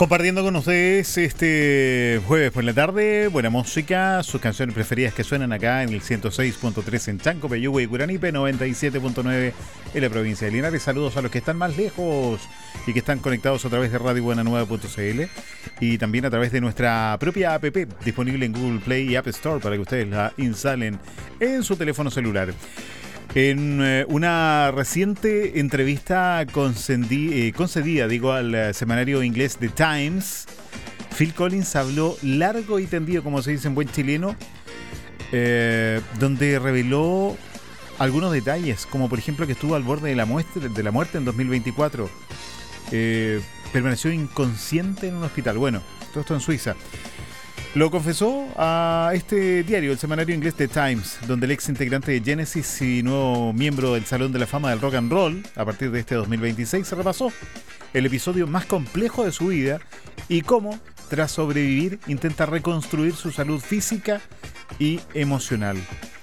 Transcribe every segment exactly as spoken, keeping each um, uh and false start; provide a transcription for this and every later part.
Compartiendo con ustedes este jueves por la tarde, buena música, sus canciones preferidas que suenan acá en el ciento seis punto tres en Chanco, Peyúgue y Curanipe, noventa y siete punto nueve en la provincia de Linares. Saludos a los que están más lejos y que están conectados a través de radio buena nueva punto c l y también a través de nuestra propia app disponible en Google Play y App Store para que ustedes la instalen en su teléfono celular. En eh, una reciente entrevista concedí, eh, concedida digo, al eh, semanario inglés The Times, Phil Collins habló largo y tendido, como se dice en buen chileno, eh, donde reveló algunos detalles, como por ejemplo que estuvo al borde de la muerte, de la muerte en dos mil veinticuatro. Eh, permaneció inconsciente en un hospital. Bueno, todo esto en Suiza. Lo confesó a este diario, el semanario inglés The Times, donde el ex integrante de Genesis y nuevo miembro del Salón de la Fama del Rock and Roll, a partir de este dos mil veintiséis, se repasó el episodio más complejo de su vida y cómo, tras sobrevivir, intenta reconstruir su salud física y emocional.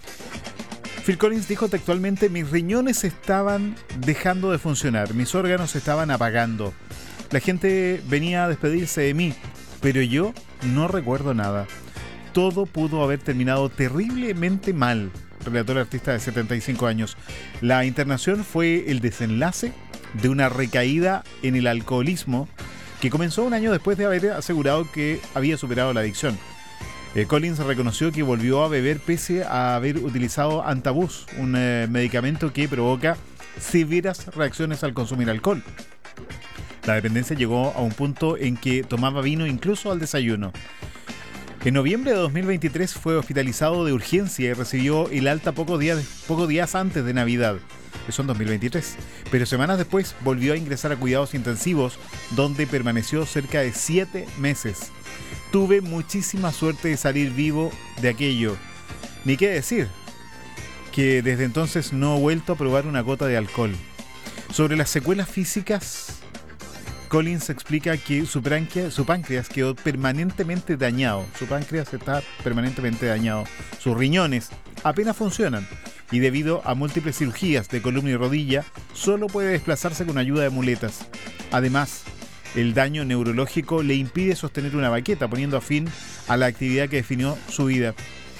Phil Collins dijo textualmente: mis riñones estaban dejando de funcionar, mis órganos se estaban apagando. La gente venía a despedirse de mí, pero yo no recuerdo nada. Todo pudo haber terminado terriblemente mal, relató el artista de setenta y cinco años. La internación fue el desenlace de una recaída en el alcoholismo que comenzó un año después de haber asegurado que había superado la adicción. Eh, Collins reconoció que volvió a beber pese a haber utilizado Antabus, un eh, medicamento que provoca severas reacciones al consumir alcohol. La dependencia llegó a un punto en que tomaba vino incluso al desayuno. En noviembre de dos mil veintitrés fue hospitalizado de urgencia y recibió el alta pocos días, pocos días antes de Navidad. Eso en dos mil veintitrés. Pero semanas después volvió a ingresar a cuidados intensivos, donde permaneció cerca de siete meses. Tuve muchísima suerte de salir vivo de aquello. Ni qué decir, que desde entonces no he vuelto a probar una gota de alcohol. Sobre las secuelas físicas, Collins explica que su, páncreas, su páncreas quedó permanentemente dañado. Su páncreas está permanentemente dañado. Sus riñones apenas funcionan y debido a múltiples cirugías de columna y rodilla, solo puede desplazarse con ayuda de muletas. Además, el daño neurológico le impide sostener una baqueta, poniendo a fin a la actividad que definió su vida.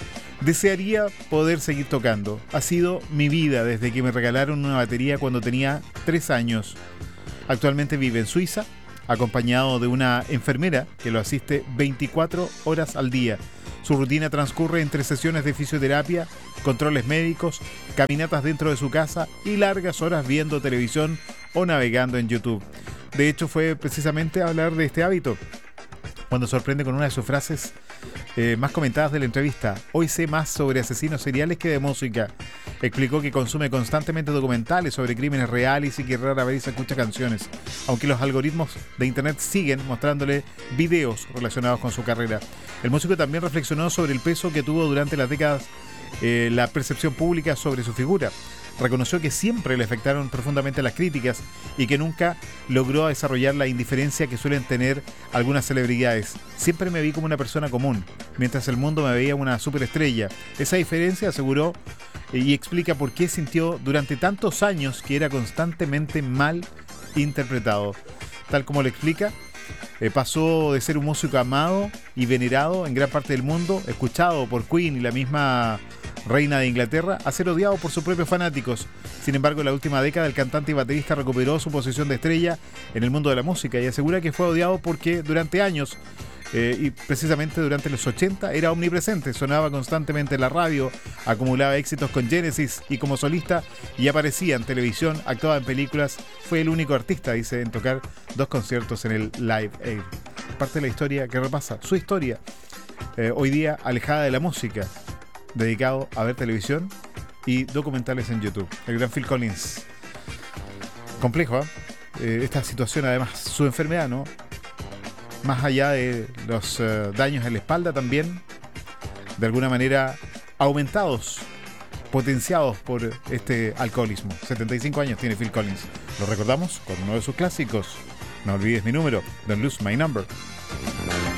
Desearía poder seguir tocando. Ha sido mi vida desde que me regalaron una batería cuando tenía tres años. Actualmente vive en Suiza, acompañado de una enfermera que lo asiste veinticuatro horas al día. Su rutina transcurre entre sesiones de fisioterapia, controles médicos, caminatas dentro de su casa y largas horas viendo televisión o navegando en YouTube. De hecho, fue precisamente hablar de este hábito cuando sorprende con una de sus frases eh, más comentadas de la entrevista. Hoy sé más sobre asesinos seriales que de música. Explicó que consume constantemente documentales sobre crímenes reales y que rara vez escucha canciones, aunque los algoritmos de internet siguen mostrándole videos relacionados con su carrera. El músico también reflexionó sobre el peso que tuvo durante las décadas eh, la percepción pública sobre su figura. Reconoció que siempre le afectaron profundamente las críticas y que nunca logró desarrollar la indiferencia que suelen tener algunas celebridades. Siempre me vi como una persona común, mientras el mundo me veía una superestrella. Esa diferencia, aseguró, y explica por qué sintió durante tantos años que era constantemente mal interpretado. Tal como lo explica, eh, pasó de ser un músico amado y venerado en gran parte del mundo, escuchado por Queen y la misma reina de Inglaterra, a ser odiado por sus propios fanáticos. Sin embargo, en la última década el cantante y baterista recuperó su posición de estrella en el mundo de la música y asegura que fue odiado porque durante años, eh, y precisamente durante los ochenta, era omnipresente, sonaba constantemente en la radio, acumulaba éxitos con Genesis y como solista y aparecía en televisión, actuaba en películas. Fue el único artista, dice, en tocar dos conciertos en el Live Aid. Parte de la historia que repasa, su historia, eh, hoy día alejada de la música, dedicado a ver televisión y documentales en YouTube. El gran Phil Collins. Complejo, ¿eh? Eh, esta situación, además, su enfermedad, ¿no? Más allá de los uh, daños en la espalda, también, de alguna manera, aumentados, potenciados por este alcoholismo. setenta y cinco años tiene Phil Collins. Lo recordamos con uno de sus clásicos. No olvides mi número, Don't Lose My Number.